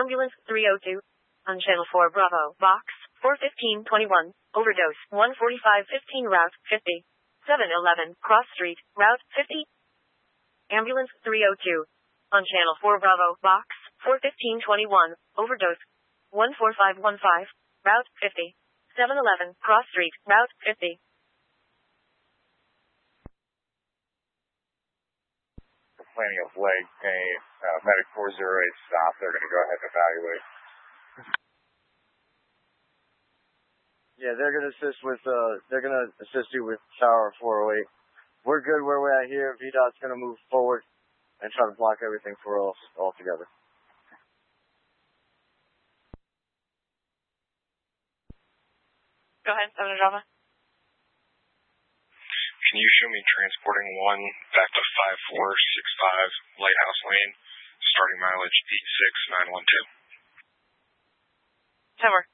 Ambulance 302. On Channel 4 Bravo, Box 41521. Overdose 14515 Route 50. 711 Cross Street, Route 50. Ambulance 302. On Channel 4 Bravo, Box 41521. Overdose 14515 Route 50. 711 Cross Street, Route 50. Complaining of leg pain. Medic 408 stop. They're going to go ahead and evaluate. Yeah, they're going to assist you with Tower 408. We're good where we're at here. VDOT's going to move forward and try to block everything for us all together. Go ahead, 7 Java. Can you show me transporting 1 back to 5465 Lighthouse Lane, starting mileage 86912? 10 more.